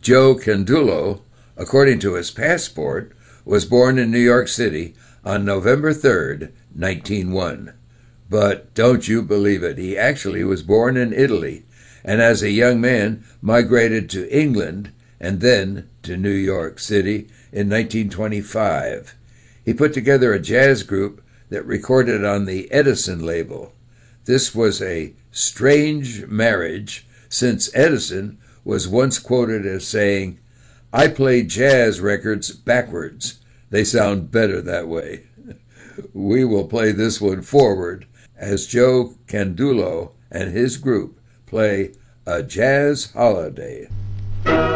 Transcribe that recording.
Joe Candulo, according to his passport, was born in New York City on November 3rd, 1901. But don't you believe it, he actually was born in Italy, and as a young man migrated to England and then to New York City in 1925. He put together a jazz group that recorded on the Edison label. This was a strange marriage, since Edison was once quoted as saying, "I play jazz records backwards. They sound better that way." We will play this one forward as Joe Candulo and his group play A Jazz Holiday.